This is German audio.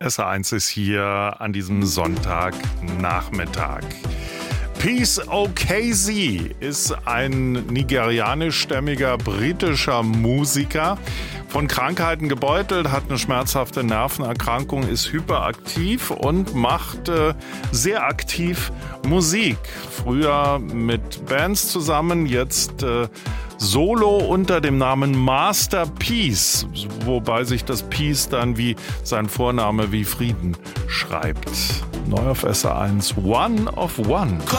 SR1 ist hier an diesem Sonntagnachmittag. Peace Okezie ist ein nigerianischstämmiger britischer Musiker, von Krankheiten gebeutelt, hat eine schmerzhafte Nervenerkrankung, ist hyperaktiv und macht sehr aktiv Musik. Früher mit Bands zusammen, jetzt solo unter dem Namen Master Peace, wobei sich das Peace dann wie sein Vorname wie Frieden schreibt. Neu auf SR1, One of One.